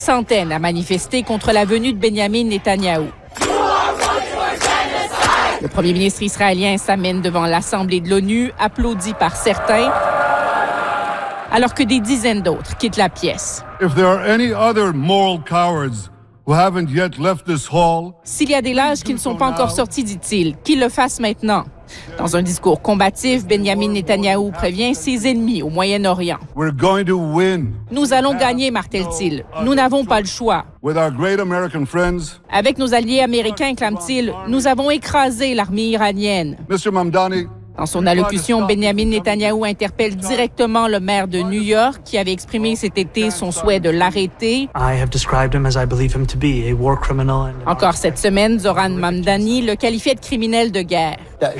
Centaines à manifester contre la venue de Benyamin Netanyahou. Le premier ministre israélien s'amène devant l'Assemblée de l'ONU, applaudi par certains, alors que des dizaines d'autres quittent la pièce. S'il y a des lâches qui ne sont pas encore sortis, dit-il, qu'ils le fassent maintenant. Dans un discours combatif, Benyamin Netanyahou prévient ses ennemis au Moyen-Orient. Nous allons gagner, martèle-t-il. Nous n'avons pas le choix. Avec nos alliés américains, clame-t-il, nous avons écrasé l'armée iranienne. Dans son allocution, Benyamin Netanyahou interpelle directement le maire de New York qui avait exprimé cet été son souhait de l'arrêter. Encore cette semaine, Zoran Mamdani le qualifiait de criminel de guerre.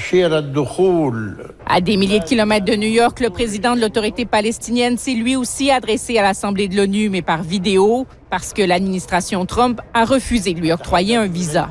À des milliers de kilomètres de New York, le président de l'autorité palestinienne s'est lui aussi adressé à l'Assemblée de l'ONU, mais par vidéo, parce que l'administration Trump a refusé de lui octroyer un visa.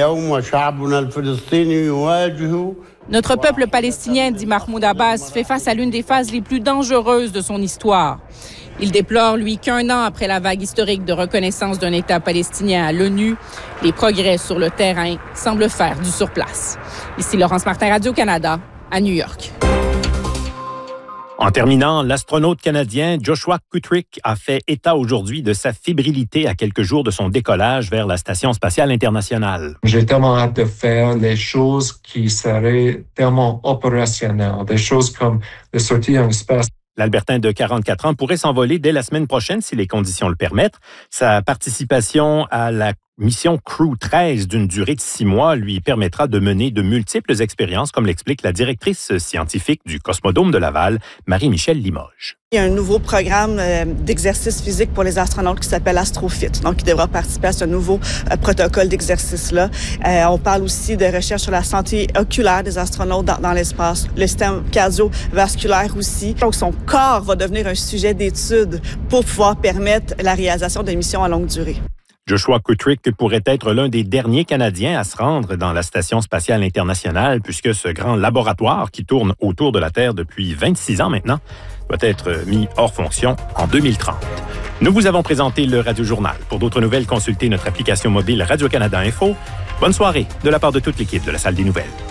Notre peuple palestinien, dit Mahmoud Abbas, fait face à l'une des phases les plus dangereuses de son histoire. Il déplore, lui, qu'un an après la vague historique de reconnaissance d'un État palestinien à l'ONU, les progrès sur le terrain semblent faire du surplace. Ici Laurence Martin, Radio-Canada, à New York. En terminant, l'astronaute canadien Joshua Kutrick a fait état aujourd'hui de sa fébrilité à quelques jours de son décollage vers la Station spatiale internationale. J'ai tellement hâte de faire les choses qui seraient tellement opérationnelles, des choses comme de sortir en espace. L'Albertain de 44 ans pourrait s'envoler dès la semaine prochaine si les conditions le permettent. Sa participation à la mission Crew 13 d'une durée de 6 mois lui permettra de mener de multiples expériences, comme l'explique la directrice scientifique du Cosmodome de Laval, Marie-Michelle Limoges. Il y a un nouveau programme d'exercice physique pour les astronautes qui s'appelle AstroFit. Donc, il devra participer à ce nouveau protocole d'exercice-là. On parle aussi de recherche sur la santé oculaire des astronautes dans l'espace, le système cardiovasculaire aussi. Donc, son corps va devenir un sujet d'étude pour pouvoir permettre la réalisation de missions à longue durée. Joshua Kutrick pourrait être l'un des derniers Canadiens à se rendre dans la Station spatiale internationale, puisque ce grand laboratoire qui tourne autour de la Terre depuis 26 ans maintenant doit être mis hors fonction en 2030. Nous vous avons présenté le Radio Journal. Pour d'autres nouvelles, consultez notre application mobile Radio-Canada Info. Bonne soirée de la part de toute l'équipe de la Salle des Nouvelles.